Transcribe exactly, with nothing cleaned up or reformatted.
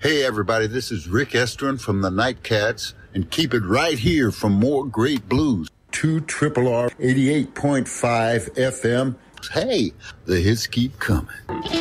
Hey, everybody, this is Rick Estrin from the Nightcats, and keep it right here for more great blues. two R R R eighty-eight point five F M. Hey, the hits keep coming.